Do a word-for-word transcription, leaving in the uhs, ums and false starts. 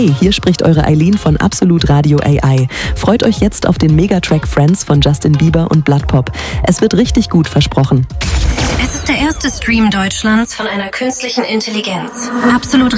Hey, hier spricht eure Eileen von Absolut Radio A I. Freut euch jetzt auf den Megatrack Friends von Justin Bieber und Bloodpop. Es wird richtig gut, versprochen. Es ist der erste Stream Deutschlands von einer künstlichen Intelligenz. Absolut